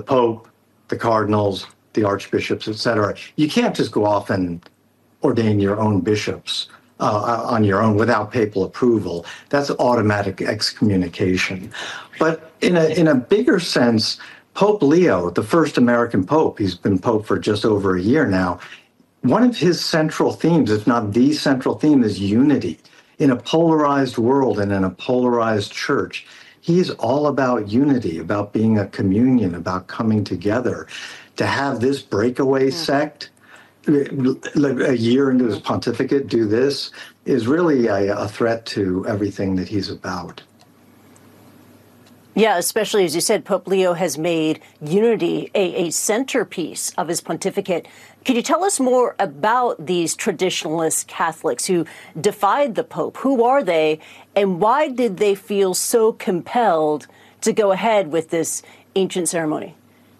Pope, the cardinals, the archbishops, etc. You can't just go off and ordain your own bishops on your own without papal approval. That's automatic excommunication. But in a bigger sense, Pope Leo, the first American pope, he's been pope for just over a year now, one of his central themes, if not the central theme, is unity. In a polarized world and in a polarized church, he's all about unity, about being a communion, about coming together. To have this breakaway sect a year into his pontificate do this is really a threat to everything that he's about. Yeah, especially, as you said, Pope Leo has made unity a centerpiece of his pontificate. Could you tell us more about these traditionalist Catholics who defied the Pope? Who are they, and why did they feel so compelled to go ahead with this ancient ceremony?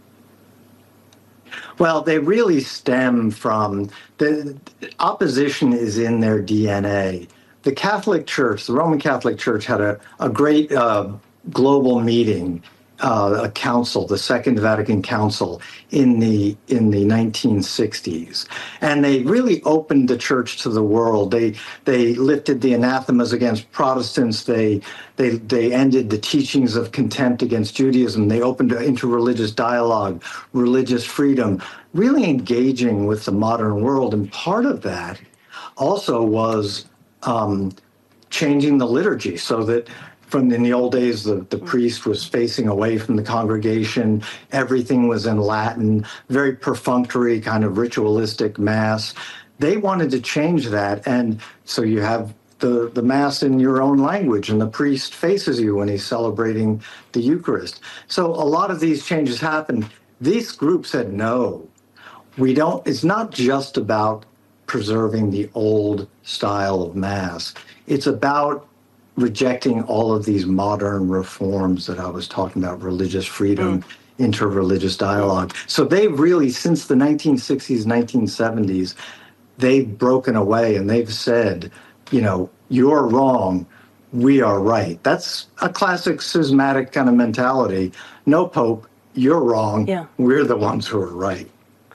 Well, they really stem from the opposition is in their DNA. The Catholic Church, the Roman Catholic Church, had a great global meeting, a council, the Second Vatican Council, in the 1960s, and they really opened the church to the world. They lifted the anathemas against Protestants. They ended the teachings of contempt against Judaism. They opened interreligious dialogue, religious freedom, really engaging with the modern world. And part of that also was changing the liturgy so that from in the old days, the priest was facing away from the congregation. Everything was in Latin, very perfunctory, kind of ritualistic mass. They wanted to change that. And so you have the mass in your own language, and the priest faces you when he's celebrating the Eucharist. So a lot of these changes happened. This group said, no, we don't. It's not just about preserving the old style of mass. It's about rejecting all of these modern reforms that I was talking about, religious freedom, interreligious dialogue. So they've really, since the 1960s, 1970s, they've broken away and they've said, you know, you're wrong, we are right. That's a classic schismatic kind of mentality. No, Pope, you're wrong, we're the ones who are right.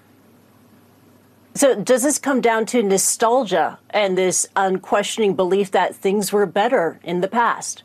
So does this come down to nostalgia and this unquestioning belief that things were better in the past?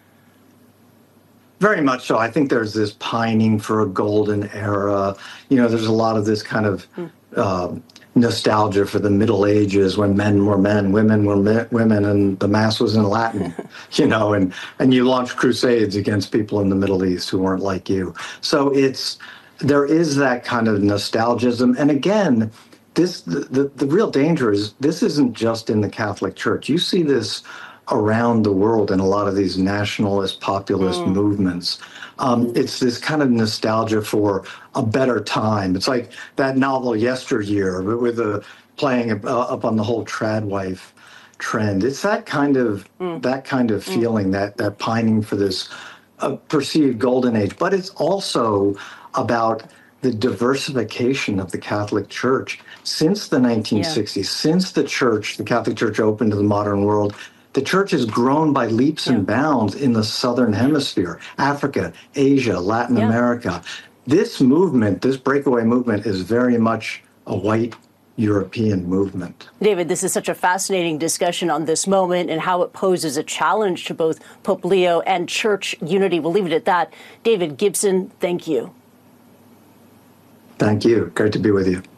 Very much so. I think there's this pining for a golden era. You know, there's a lot of this kind of nostalgia for the Middle Ages when men were men, women were women, and the Mass was in Latin, you know, and you launched crusades against people in the Middle East who weren't like you. So there is that kind of nostalgism. And again, the real danger is this isn't just in the Catholic Church. You see this around the world in a lot of these nationalist, populist movements. It's this kind of nostalgia for a better time. It's like that novel Yesteryear with playing up on the whole trad wife trend. It's that kind of feeling, that pining for this perceived golden age. But it's also about the diversification of the Catholic Church. Since the 1960s, since the Catholic Church opened to the modern world, the church has grown by leaps and bounds in the Southern Hemisphere, Africa, Asia, Latin America. This movement, this breakaway movement, is very much a white European movement. David, this is such a fascinating discussion on this moment and how it poses a challenge to both Pope Leo and church unity. We'll leave it at that. David Gibson, thank you. Thank you. Great to be with you.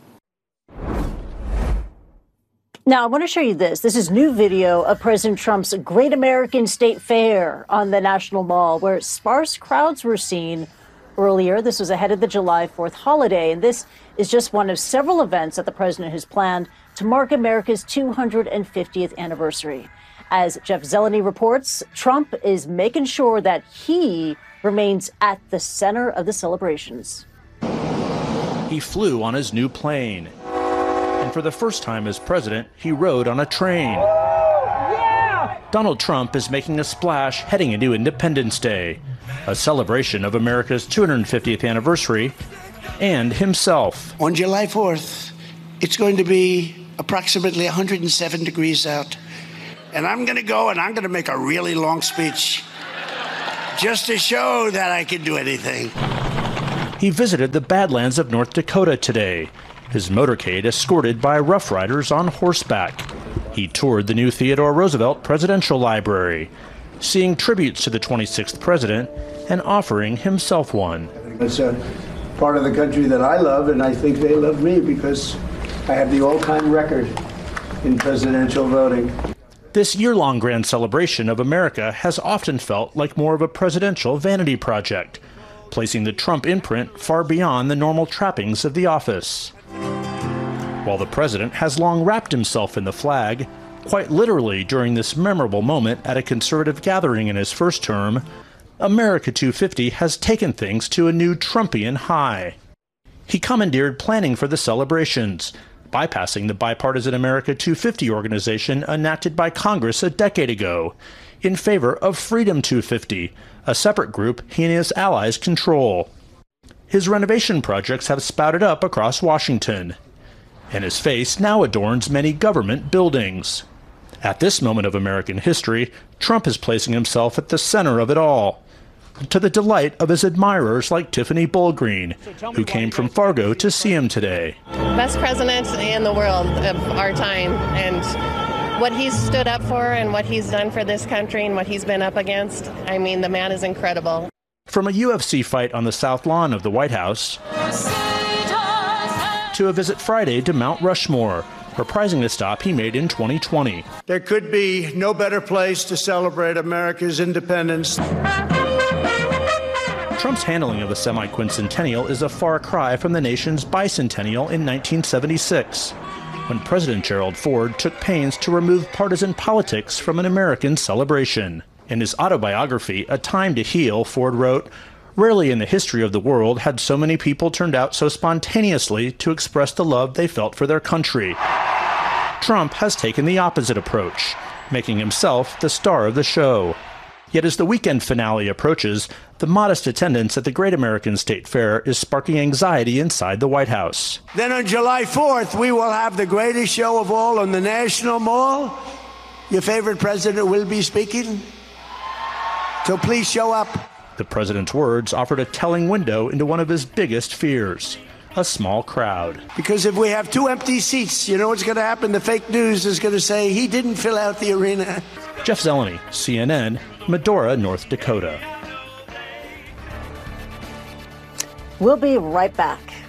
Now, I want to show you this. This is new video of President Trump's Great American State Fair on the National Mall, where sparse crowds were seen earlier. This was ahead of the July 4th holiday, and this is just one of several events that the president has planned to mark America's 250th anniversary. As Jeff Zeleny reports, Trump is making sure that he remains at the center of the celebrations. He flew on his new plane. And for the first time as president, he rode on a train. Yeah! Donald Trump is making a splash heading into Independence Day, a celebration of America's 250th anniversary, and himself. On July 4th, it's going to be approximately 107 degrees out. And I'm going to go and I'm going to make a really long speech just to show that I can do anything. He visited the Badlands of North Dakota today, his motorcade escorted by Rough Riders on horseback. He toured the new Theodore Roosevelt Presidential Library, seeing tributes to the 26th president and offering himself one. It's a part of the country that I love, and I think they love me because I have the all-time record in presidential voting. This year-long grand celebration of America has often felt like more of a presidential vanity project, placing the Trump imprint far beyond the normal trappings of the office. While the president has long wrapped himself in the flag, quite literally during this memorable moment at a conservative gathering in his first term, America 250 has taken things to a new Trumpian high. He commandeered planning for the celebrations, bypassing the bipartisan America 250 organization enacted by Congress a decade ago, in favor of Freedom 250, a separate group he and his allies control. His renovation projects have spouted up across Washington, and his face now adorns many government buildings. At this moment of American history, Trump is placing himself at the center of it all, to the delight of his admirers like Tiffany Bullgreen, who came from Fargo to see him today. Best president in the world of our time, and what he's stood up for and what he's done for this country and what he's been up against, I mean, the man is incredible. From a UFC fight on the South Lawn of the White House to a visit Friday to Mount Rushmore, reprising the stop he made in 2020. There could be no better place to celebrate America's independence. Trump's handling of the semi-quincentennial is a far cry from the nation's bicentennial in 1976, when President Gerald Ford took pains to remove partisan politics from an American celebration. In his autobiography, A Time to Heal, Ford wrote, "Rarely in the history of the world had so many people turned out so spontaneously to express the love they felt for their country." Trump has taken the opposite approach, making himself the star of the show. Yet as the weekend finale approaches, the modest attendance at the Great American State Fair is sparking anxiety inside the White House. Then on July 4th, we will have the greatest show of all on the National Mall. Your favorite president will be speaking. So please show up. The president's words offered a telling window into one of his biggest fears: a small crowd. Because if we have 2 empty seats, you know what's going to happen? The fake news is going to say he didn't fill out the arena. Jeff Zeleny, CNN, Medora, North Dakota. We'll be right back.